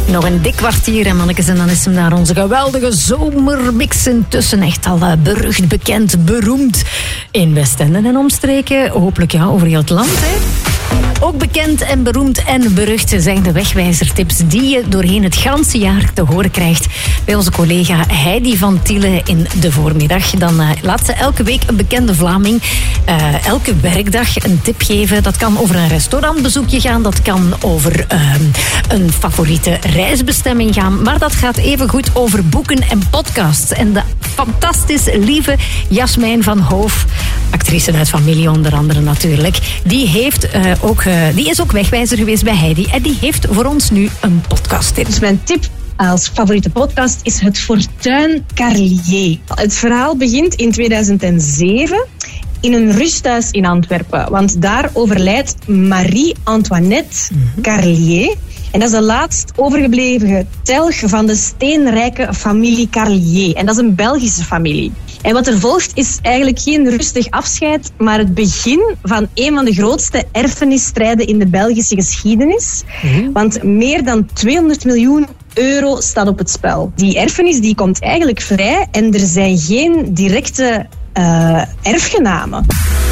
Nog een dik kwartier en mannetjes, en dan is hem naar onze geweldige zomermix intussen. Echt al berucht, bekend, beroemd in Westende en omstreken. Hopelijk ja, over heel het land, hè. Ook bekend en beroemd en berucht zijn de wegwijzertips die je doorheen het ganse jaar te horen krijgt bij onze collega Heidi van Tiele in de voormiddag. Dan laat ze elke week een bekende Vlaming elke werkdag een tip geven. Dat kan over een restaurantbezoekje gaan, dat kan over een favoriete reisbestemming gaan, maar dat gaat even goed over boeken en podcasts. En de fantastisch lieve Jasmijn van Hoof, actrice uit Familie onder andere natuurlijk, die is ook wegwijzer geweest bij Heidi en die heeft voor ons nu een podcasttip. Dus mijn tip als favoriete podcast is Het Fortuin Carlier. Het verhaal begint in 2007 in een rusthuis in Antwerpen. Want daar overlijdt Marie-Antoinette Carlier. En dat is de laatst overgebleven telg van de steenrijke familie Carlier. En dat is een Belgische familie. En wat er volgt is eigenlijk geen rustig afscheid, maar het begin van een van de grootste erfenisstrijden in de Belgische geschiedenis. Want meer dan 200 miljoen euro staat op het spel. Die erfenis die komt eigenlijk vrij en er zijn geen directe erfgenamen.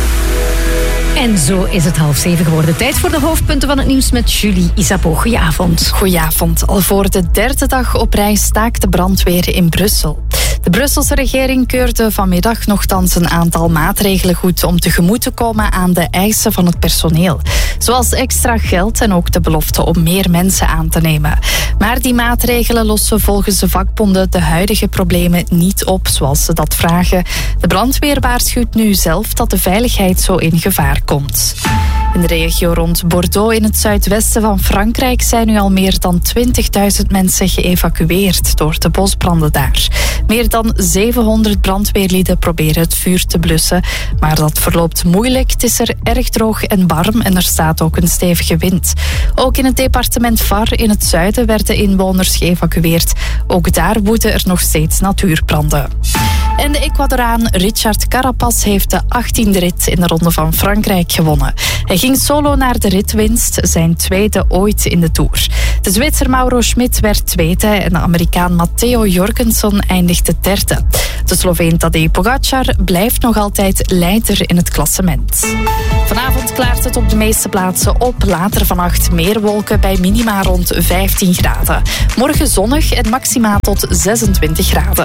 En zo is het 6:30 geworden. Tijd voor de hoofdpunten van het nieuws met Julie Isabeau. Goedenavond. Goedenavond. Al voor de derde dag op rij staakt de brandweer in Brussel. De Brusselse regering keurde vanmiddag nogthans een aantal maatregelen goed om tegemoet te komen aan de eisen van het personeel. Zoals extra geld en ook de belofte om meer mensen aan te nemen. Maar die maatregelen lossen volgens de vakbonden de huidige problemen niet op zoals ze dat vragen. De brandweer waarschuwt nu zelf dat de veiligheid zo in gevaar komt. In de regio rond Bordeaux in het zuidwesten van Frankrijk zijn nu al meer dan 20.000 mensen geëvacueerd door de bosbranden daar. Meer dan 700 brandweerlieden proberen het vuur te blussen, maar dat verloopt moeilijk. Het is er erg droog en warm en er staat ook een stevige wind. Ook in het departement Var in het zuiden werden inwoners geëvacueerd. Ook daar woeden er nog steeds natuurbranden. En de Ecuadoraan Richard Carapaz heeft de 18e rit in de Ronde van Frankrijk gewonnen. Hij ging solo naar de ritwinst, zijn tweede ooit in de Tour. De Zwitser Mauro Schmid werd tweede en de Amerikaan Matteo Jorgensen eindigde derde. De Sloveen Tadej Pogacar blijft nog altijd leider in het klassement. Vanavond klaart het op de meeste plaatsen op. Later vannacht meer wolken bij minima rond 15 graden. Morgen zonnig en maxima tot 26 graden.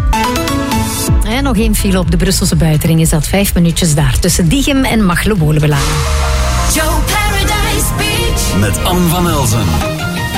En nog één file op de Brusselse buitenring is dat 5 minuutjes daar tussen Diegem en Machelen-Wolebelaan. Joe Paradise Beach met Anne van Elzen.